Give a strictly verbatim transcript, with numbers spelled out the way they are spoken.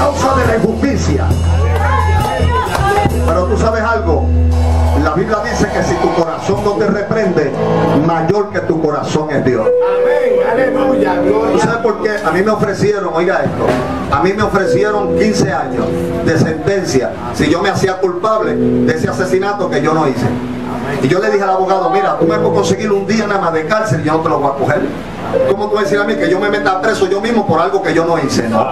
causa de la injusticia. Pero tú sabes algo, la Biblia dice que si tu corazón no te reprende, mayor que tu corazón es Dios. Amén, aleluya, gloria. ¿Tú sabes por qué? A mí me ofrecieron, oiga esto, a mí me ofrecieron quince años de sentencia si yo me hacía culpable de ese asesinato que yo no hice. Y yo le dije al abogado, mira, tú me puedes conseguir un día nada más de cárcel y yo no te lo voy a coger. ¿Cómo tú vas a decir a mí que yo me meta preso yo mismo por algo que yo no hice? No.